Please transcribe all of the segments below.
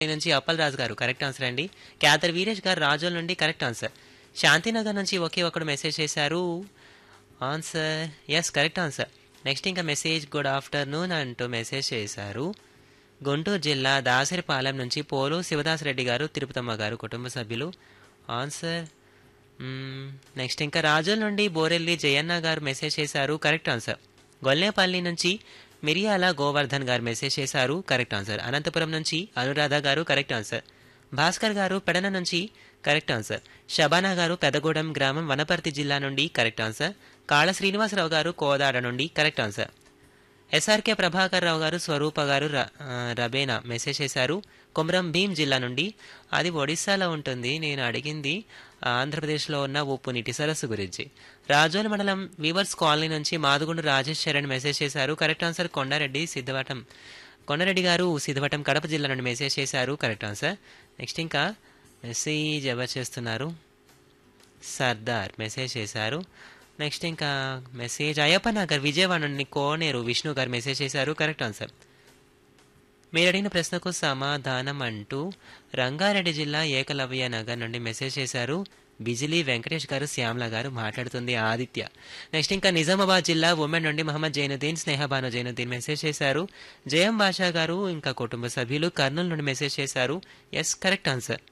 నుంచి అప్పలరాజు గారు correct answer అండి. క్యాదర్ వీరేష్ గారు రాజోల్ నుండి కరెక్ట్ ఆన్సర్. శాంతినగర్ నుంచి ఒకే ఒకడు మెసేజ్ చేశారు. Answer yes correct answer. Next ఇంకా మెసేజ్ గుడ్ ఆఫ్టర్నూన్ అంటూ మెసేజ్ చేశారు. గుంటూరు జిల్లా దాసరిపాలెం నుంచి పోలు శివదాసరెడ్డి గారు తిరుపతమ్మ గారు కుటుంబ సభ్యులు. ఆన్సర్ నెక్స్ట్ ఇంకా రాజుల నుండి బోరెల్లి జయన్న గారు మెసేజ్ చేశారు. Correct answer. గొల్లేపల్లి నుంచి మిరియాల గోవర్ధన్ గారు మెసేజ్ చేశారు. Correct answer. అనంతపురం నుంచి అనురాధ గారు కరెక్ట్ ఆన్సర్. భాస్కర్ గారు పెడన నుంచి కరెక్ట్ ఆన్సర్. షబానా గారు పెదగూడెం గ్రామం వనపర్తి జిల్లా నుండి కరెక్ట్ ఆన్సర్. కాళ శ్రీనివాసరావు గారు కోదాడ నుండి correct answer. SRK Prabhakar Rao గారు స్వరూప గారు రబేనా మెసేజ్ చేశారు. కొమరం భీం జిల్లా నుండి. అది ఒడిస్సాలో ఉంటుంది. నేను అడిగింది ఆంధ్రప్రదేశ్లో ఉన్న ఉప్పు నీటి సరస్సు గురించి. రాజోల్ మండలం వీవర్స్ కాలనీ నుంచి మాదుగుండు రాజేష్ చరణ్ మెసేజ్ చేశారు. Correct answer. కొండారెడ్డి గారు సిద్ధవటం కడప జిల్లా నుండి మెసేజ్ చేశారు. Correct answer. నెక్స్ట్ ఇంకా మెసేజ్ ఎవరు చేస్తున్నారు? సర్దార్ మెసేజ్ చేశారు. నెక్స్ట్ ఇంకా మెసేజ్ అయ్యప్ప నగర్ విజయవాడ నుండి కోనేరు విష్ణు గారు మెసేజ్ చేశారు. Correct answer. మీరు అడిగిన ప్రశ్నకు సమాధానం అంటూ రంగారెడ్డి జిల్లా ఏకలవ్య నగర్ నుండి మెసేజ్ చేశారు. బిజిలీ వెంకటేష్ గారు శ్యామల గారు మాట్లాడుతుంది ఆదిత్య. నెక్స్ట్ ఇంకా నిజామాబాద్ జిల్లా ఉమెన్ నుండి మహమ్మద్ జైనుద్దీన్ స్నేహబాను జైనుద్దీన్ మెసేజ్ చేశారు. జయం బాషా గారు ఇంకా కుటుంబ సభ్యులు కర్నూలు నుండి మెసేజ్ చేశారు. Yes correct answer.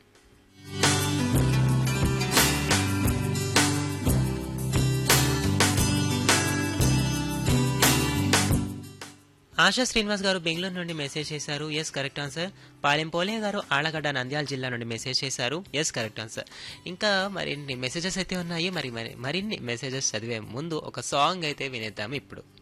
ASHA Srinivas గారు బెంగళూరు నుండి మెసేజ్ చేశారు. Yes correct answer. పాలెం పోలే గారు ఆళ్లగడ్డ నంద్యాల జిల్లా నుండి మెసేజ్ చేశారు. Yes correct answer. ఇంకా మరిన్ని మెసేజెస్ అయితే ఉన్నాయి. మరిన్ని మెసేజెస్ చదివే ముందు ఒక సాంగ్ అయితే వినేద్దాము ఇప్పుడు.